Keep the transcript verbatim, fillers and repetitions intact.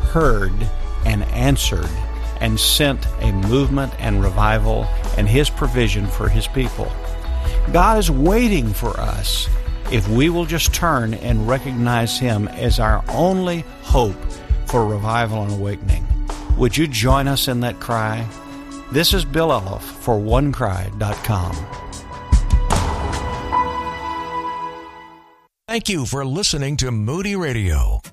heard and answered and sent a movement and revival and His provision for His people. God is waiting for us if we will just turn and recognize Him as our only hope for revival and awakening. Would you join us in that cry? This is Bill Eloff for one cry dot com. Thank you for listening to Moody Radio.